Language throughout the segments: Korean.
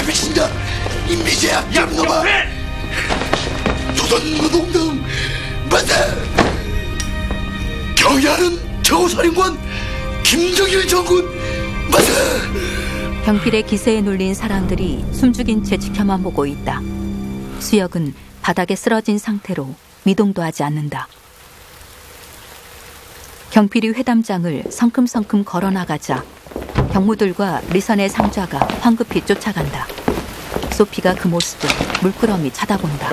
배신자 임비제약 얌놈아, 조선노동당 만세! 경야는 저사령관 김정일 장군 만세! 경필의 기세에 눌린 사람들이 숨죽인 채 지켜만 보고 있다. 수혁은 바닥에 쓰러진 상태로 미동도 하지 않는다. 경필이 회담장을 성큼성큼 걸어나가자 경무들과 리선의 상좌가 황급히 쫓아간다. 소피가 그 모습을 물끄러미 쳐다본다.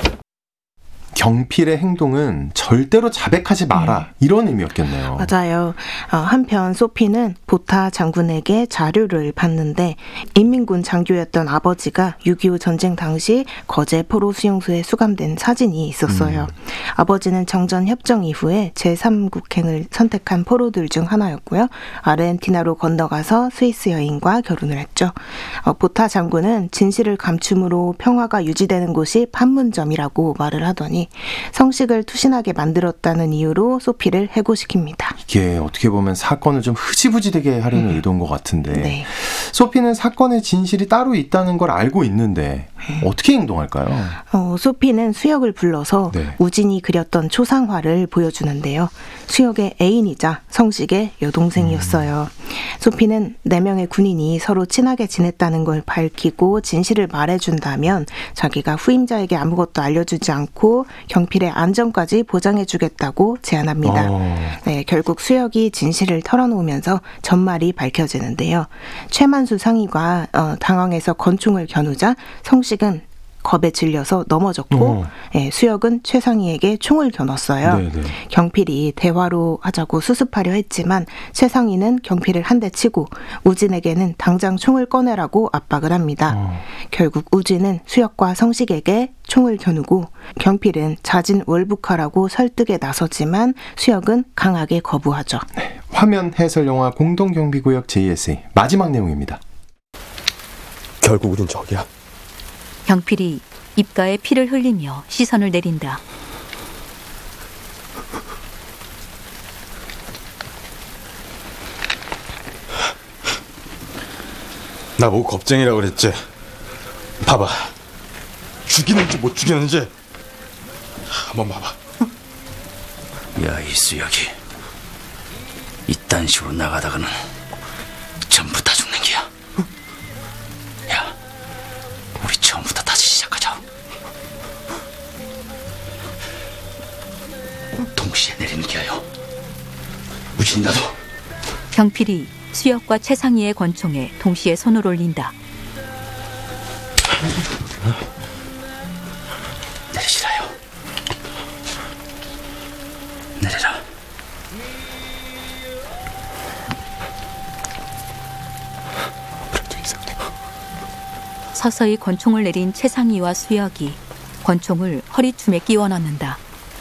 경필의 행동은 절대로 자백하지 마라, 이런 의미였겠네요. 맞아요. 한편 소피는 보타 장군에게 자료를 받는데 인민군 장교였던 아버지가 6.25 전쟁 당시 거제 포로 수용소에 수감된 사진이 있었어요. 아버지는 정전 협정 이후에 제3국행을 선택한 포로들 중 하나였고요. 아르헨티나로 건너가서 스위스 여인과 결혼을 했죠. 보타 장군은 진실을 감춤으로 평화가 유지되는 곳이 판문점이라고 말을 하더니 성식을 투신하게 만들었다는 이유로 소피를 해고시킵니다. 이게 어떻게 보면 사건을 좀 흐지부지되게 하려는 의도인 것 같은데, 네. 소피는 사건의 진실이 따로 있다는 걸 알고 있는데 어떻게 행동할까요? 소피는 수혁을 불러서 네. 우진이 그렸던 초상화를 보여주는데요. 수혁의 애인이자 성식의 여동생이었어요. 소피는 4명의 군인이 서로 친하게 지냈다는 걸 밝히고 진실을 말해준다면 자기가 후임자에게 아무것도 알려주지 않고 경필의 안전까지 보장해주겠다고 제안합니다. 네, 결국 수혁이 진실을 털어놓으면서 전말이 밝혀지는데요. 최만수 상위가 당황해서 권총을 겨누자 성식은 겁에 질려서 넘어졌고 수혁은 최상희에게 총을 겨눴어요. 네네. 경필이 대화로 하자고 수습하려 했지만 최상희는 경필을 한 대 치고 우진에게는 당장 총을 꺼내라고 압박을 합니다. 결국 우진은 수혁과 성식에게 총을 겨누고 경필은 자진 월북하라고 설득에 나서지만 수혁은 강하게 거부하죠. 네, 화면 해설 영화 공동경비구역 JSA 마지막 내용입니다. 결국 우린 적이야. 경필이 입가에 피를 흘리며 시선을 내린다. 나보고 겁쟁이라고 그랬지. 봐봐, 죽이는지 못 죽이는지 한번 봐봐. 야, 이 수혁이 이딴 식으로 나가다가는 전부 다 죽는 기야. 야, 우리 처음부터 다시 시작하자. 동시에 내리는 기야요. 우진이 나도. 경필이 수혁과 최상희의 권총에 동시에 손을 올린다. 내리시라요. 내려라. 서서히 권총을 내린 최상희와 수혁이 권총을 허리춤에 끼워 넣는다.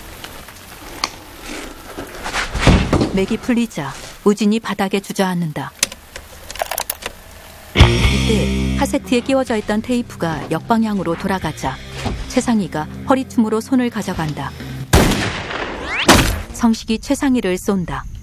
맥이 풀리자 우진이 바닥에 주저앉는다. 이때 카세트에 끼워져 있던 테이프가 역방향으로 돌아가자 최상희가 허리춤으로 손을 가져간다. 성식이 최상희를 쏜다.